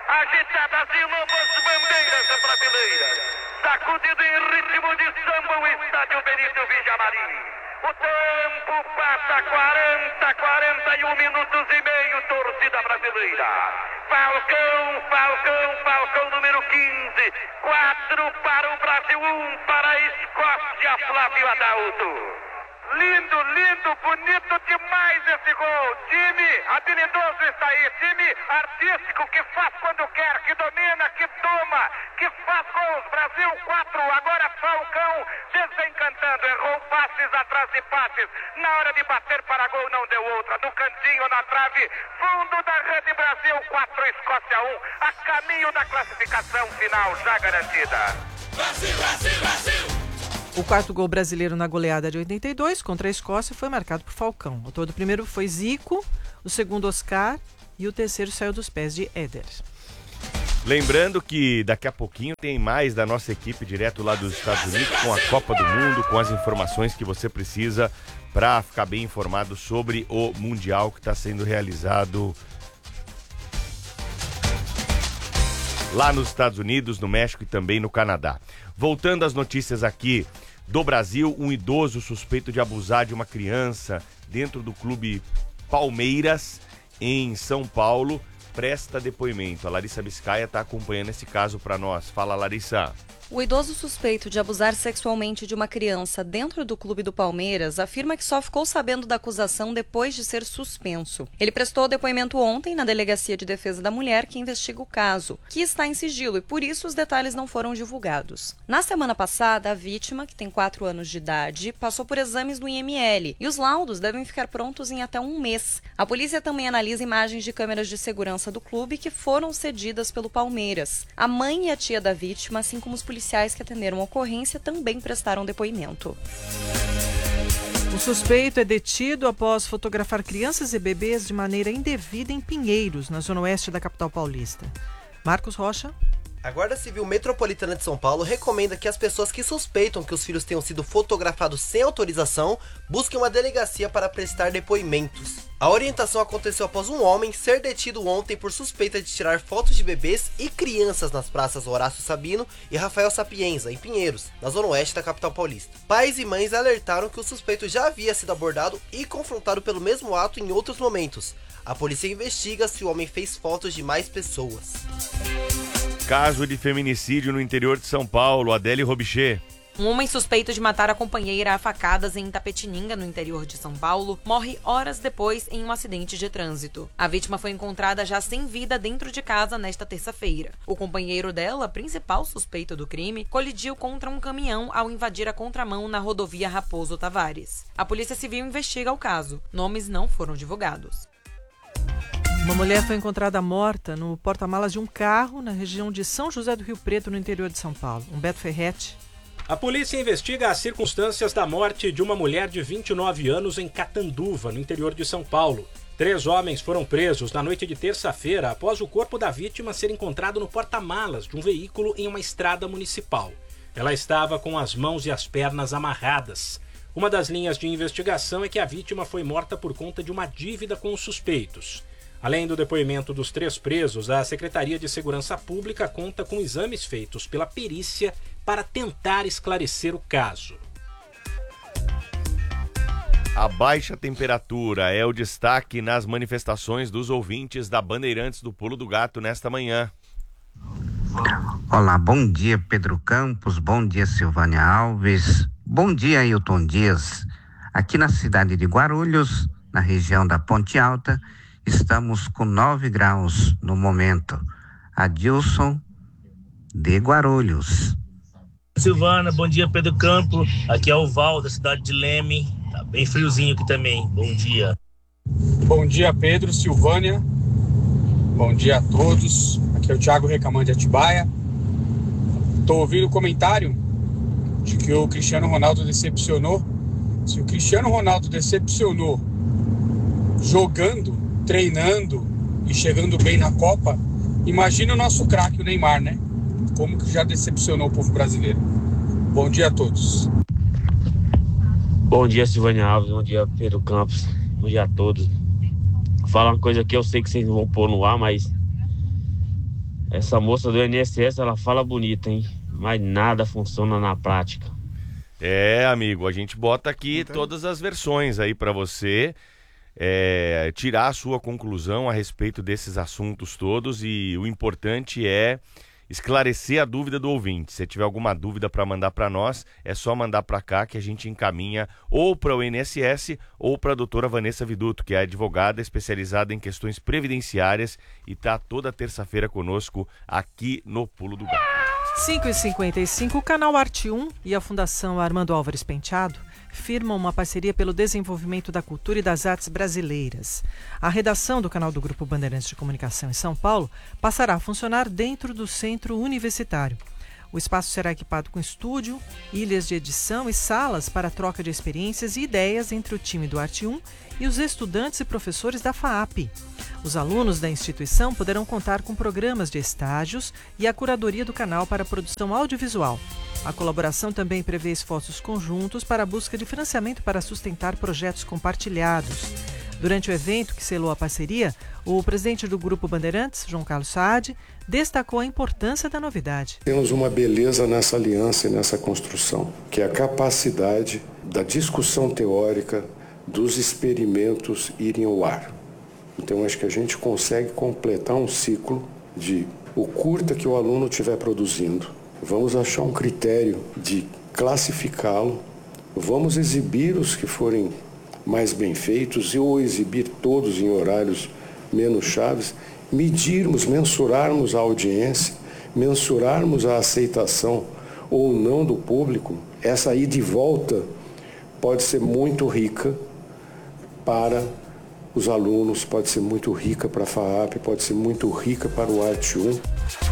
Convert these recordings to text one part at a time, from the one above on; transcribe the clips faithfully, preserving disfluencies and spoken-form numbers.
agitadas e novas bandeiras brasileiras, sacudido em ritmo de samba o estádio Benito Villamarim. O tempo passa quarenta, quarenta e um minutos e meio, torcida brasileira. Falcão, Falcão, Falcão número quinze, quatro para o Brasil, um para a Escócia, Flávio Adalto. Lindo, lindo, bonito demais esse gol. Time habilidoso está aí, time artístico que faz quando quer, que domina, que toma, que faz gols. Brasil quatro, agora Falcão desencantando, errou passes atrás de passes. Na hora de bater para gol não deu outra, no cantinho, na trave, fundo da rede. Brasil quatro, Escócia um, a caminho da classificação final já garantida. Brasil, Brasil, Brasil! O quarto gol brasileiro na goleada de oitenta e dois contra a Escócia foi marcado por Falcão. O autor do primeiro foi Zico, o segundo Oscar e o terceiro saiu dos pés de Éder. Lembrando que daqui a pouquinho tem mais da nossa equipe direto lá dos Estados Unidos com a Copa do Mundo, com as informações que você precisa para ficar bem informado sobre o Mundial que está sendo realizado lá nos Estados Unidos, no México e também no Canadá. Voltando às notícias aqui do Brasil, um idoso suspeito de abusar de uma criança dentro do clube Palmeiras, em São Paulo, presta depoimento. A Larissa Biscaia está acompanhando esse caso para nós. Fala, Larissa. O idoso suspeito de abusar sexualmente de uma criança dentro do clube do Palmeiras afirma que só ficou sabendo da acusação depois de ser suspenso. Ele prestou depoimento ontem na Delegacia de Defesa da Mulher, que investiga o caso, que está em sigilo e por isso os detalhes não foram divulgados. Na semana passada, a vítima, que tem quatro anos de idade, passou por exames do I M L e os laudos devem ficar prontos em até um mês. A polícia também analisa imagens de câmeras de segurança do clube que foram cedidas pelo Palmeiras. A mãe e a tia da vítima, assim como os policiais policiais que atenderam a ocorrência também prestaram depoimento. O suspeito é detido após fotografar crianças e bebês de maneira indevida em Pinheiros, na zona oeste da capital paulista. Marcos Rocha. A Guarda Civil Metropolitana de São Paulo recomenda que as pessoas que suspeitam que os filhos tenham sido fotografados sem autorização busquem uma delegacia para prestar depoimentos. A orientação aconteceu após um homem ser detido ontem por suspeita de tirar fotos de bebês e crianças nas praças Horácio Sabino e Rafael Sapienza, em Pinheiros, na zona oeste da capital paulista. Pais e mães alertaram que o suspeito já havia sido abordado e confrontado pelo mesmo ato em outros momentos. A polícia investiga se o homem fez fotos de mais pessoas. Caso de feminicídio no interior de São Paulo, Adélie Robichê. Um homem suspeito de matar a companheira a facadas em Itapetininga, no interior de São Paulo, morre horas depois em um acidente de trânsito. A vítima foi encontrada já sem vida dentro de casa nesta terça-feira. O companheiro dela, principal suspeito do crime, colidiu contra um caminhão ao invadir a contramão na rodovia Raposo Tavares. A Polícia Civil investiga o caso. Nomes não foram divulgados. Uma mulher foi encontrada morta no porta-malas de um carro na região de São José do Rio Preto, no interior de São Paulo. Humberto Ferretti. A polícia investiga as circunstâncias da morte de uma mulher de vinte e nove anos em Catanduva, no interior de São Paulo. Três homens foram presos na noite de terça-feira após o corpo da vítima ser encontrado no porta-malas de um veículo em uma estrada municipal. Ela estava com as mãos e as pernas amarradas. Uma das linhas de investigação é que a vítima foi morta por conta de uma dívida com os suspeitos. Além do depoimento dos três presos, a Secretaria de Segurança Pública conta com exames feitos pela perícia para tentar esclarecer o caso. A baixa temperatura é o destaque nas manifestações dos ouvintes da Bandeirantes do Pulo do Gato nesta manhã. Olá, bom dia Pedro Campos, bom dia Silvânia Alves, bom dia Ailton Dias. Aqui na cidade de Guarulhos, na região da Ponte Alta, estamos com nove graus no momento. Adilson de Guarulhos. Silvana, bom dia Pedro Campos, aqui é o Val da cidade de Leme, tá bem friozinho aqui também, bom dia. Bom dia Pedro, Silvânia, bom dia a todos, aqui é o Thiago Recamante de Atibaia. Tô ouvindo o comentário de que o Cristiano Ronaldo decepcionou. Se o Cristiano Ronaldo decepcionou jogando, treinando e chegando bem na Copa, imagina o nosso craque, o Neymar, né? Como que já decepcionou o povo brasileiro. Bom dia a todos. Bom dia, Silvânia Alves, bom dia, Pedro Campos, bom dia a todos. Vou falar uma coisa que eu sei que vocês não vão pôr no ar, mas Essa moça do I N S S, ela fala bonito, hein? Mas nada funciona na prática. É, amigo, a gente bota aqui então todas as versões aí para você é, tirar a sua conclusão a respeito desses assuntos todos, e o importante é esclarecer a dúvida do ouvinte. Se tiver alguma dúvida para mandar para nós, é só mandar para cá que a gente encaminha ou para o I N S S ou para a doutora Vanessa Viduto, que é advogada especializada em questões previdenciárias e está toda terça-feira conosco aqui no Pulo do Gato. cinco e cinquenta e cinco, o canal Arte um e a Fundação Armando Álvares Penteado firmam uma parceria pelo desenvolvimento da cultura e das artes brasileiras. A redação do canal do Grupo Bandeirantes de Comunicação em São Paulo passará a funcionar dentro do Centro Universitário. O espaço será equipado com estúdio, ilhas de edição e salas para troca de experiências e ideias entre o time do Arte um e os estudantes e professores da FAAP. Os alunos da instituição poderão contar com programas de estágios e a curadoria do canal para a produção audiovisual. A colaboração também prevê esforços conjuntos para a busca de financiamento para sustentar projetos compartilhados. Durante o evento que selou a parceria, o presidente do Grupo Bandeirantes, João Carlos Saad, destacou a importância da novidade. Temos uma beleza nessa aliança e nessa construção, que é a capacidade da discussão teórica, dos experimentos irem ao ar. Então, acho que a gente consegue completar um ciclo de o curta que o aluno estiver produzindo. Vamos achar um critério de classificá-lo, vamos exibir os que forem mais bem feitos e ou exibir todos em horários menos chaves, medirmos, mensurarmos a audiência, mensurarmos a aceitação ou não do público. Essa ida e volta pode ser muito rica para os alunos, pode ser muito rica para a FAAP, pode ser muito rica para o Arte um.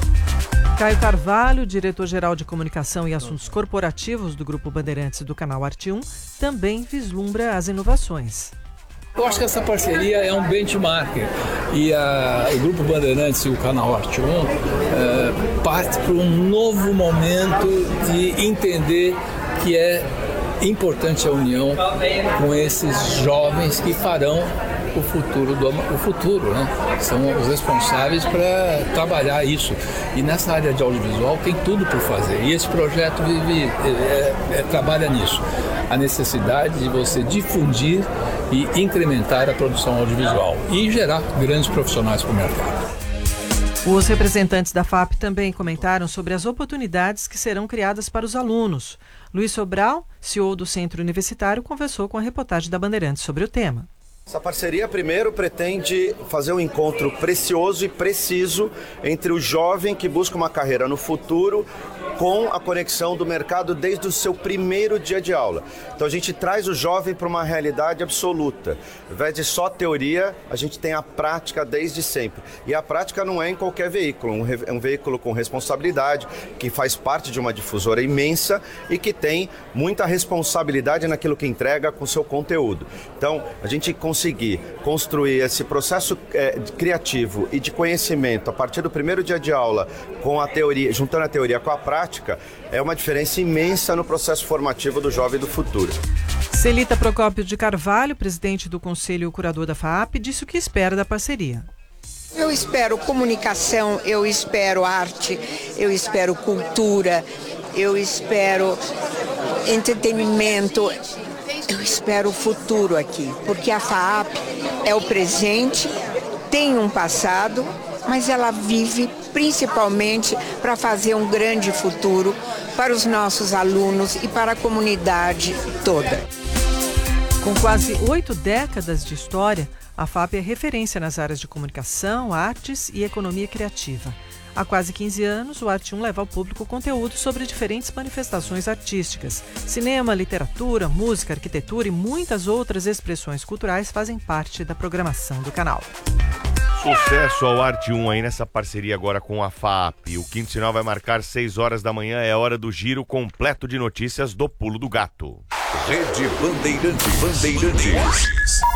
Caio Carvalho, diretor-geral de Comunicação e Assuntos Corporativos do Grupo Bandeirantes e do canal Arte um, também vislumbra as inovações. Eu acho que essa parceria é um benchmark e a, o Grupo Bandeirantes e o canal Arte um é, parte para um novo momento de entender que é importante a união com esses jovens que farão o futuro, do, o futuro, né? São os responsáveis para trabalhar isso. E nessa área de audiovisual tem tudo por fazer. E esse projeto vive, é, é, trabalha nisso. A necessidade de você difundir e incrementar a produção audiovisual e gerar grandes profissionais para o mercado. Os representantes da FAAP também comentaram sobre as oportunidades que serão criadas para os alunos. Luiz Sobral, C E O do Centro Universitário, conversou com a reportagem da Bandeirantes sobre o tema. Essa parceria, primeiro, pretende fazer um encontro precioso e preciso entre o jovem que busca uma carreira no futuro com a conexão do mercado desde o seu primeiro dia de aula. Então a gente traz o jovem para uma realidade absoluta. Ao invés de só teoria, a gente tem a prática desde sempre. E a prática não é em qualquer veículo, é um veículo com responsabilidade, que faz parte de uma difusora imensa e que tem muita responsabilidade naquilo que entrega com seu conteúdo. Então, a gente conseguir construir esse processo é, criativo e de conhecimento a partir do primeiro dia de aula, com a teoria, juntando a teoria com a prática, é uma diferença imensa no processo formativo do jovem do futuro. Celita Procópio de Carvalho, presidente do Conselho Curador da FAAP, disse o que espera da parceria. Eu espero comunicação, eu espero arte, eu espero cultura, eu espero entretenimento, eu espero o futuro aqui, porque a FAAP é o presente, tem um passado, mas ela vive principalmente para fazer um grande futuro para os nossos alunos e para a comunidade toda. Com quase oito décadas de história, a FAAP é referência nas áreas de comunicação, artes e economia criativa. Há quase quinze anos, o Arte um leva ao público conteúdo sobre diferentes manifestações artísticas. Cinema, literatura, música, arquitetura e muitas outras expressões culturais fazem parte da programação do canal. Sucesso ao Arte um aí nessa parceria agora com a FAAP. O quinto sinal vai marcar seis horas da manhã, é hora do giro completo de notícias do Pulo do Gato. Rede Bandeirantes. Bandeirantes.